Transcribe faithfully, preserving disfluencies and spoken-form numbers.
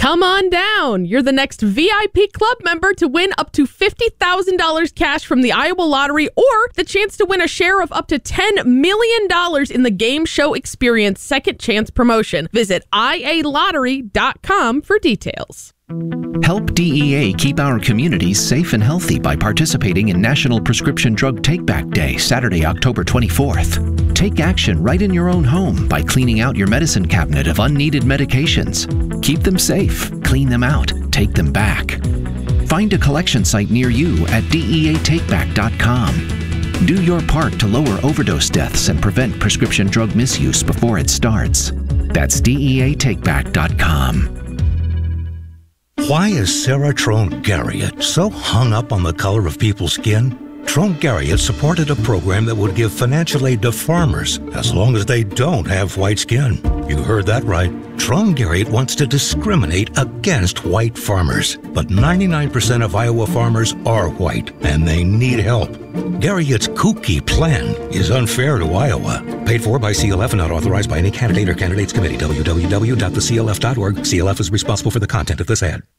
Come on down. You're the next V I P club member to win up to fifty thousand dollars cash from the Iowa Lottery or the chance to win a share of up to ten million dollars in the Game Show Experience Second Chance promotion. Visit I A lottery dot com for details. Help D E A keep our communities safe and healthy by participating in National Prescription Drug Take-Back Day, Saturday, October twenty-fourth. Take action right in your own home by cleaning out your medicine cabinet of unneeded medications. Keep them safe, clean them out, take them back. Find a collection site near you at D E A take back dot com. Do your part to lower overdose deaths and prevent prescription drug misuse before it starts. That's D E A take back dot com. Why is Sarah Trone Garriott so hung up on the color of people's skin? Trone Garriott supported a program that would give financial aid to farmers as long as they don't have white skin. You heard that right. Trone Garriott wants to discriminate against white farmers. But ninety-nine percent of Iowa farmers are white, and they need help. Garriott's kooky plan is unfair to Iowa. Paid for by C L F and not authorized by any candidate or candidates committee. w w w dot the c l f dot org. C L F is responsible for the content of this ad.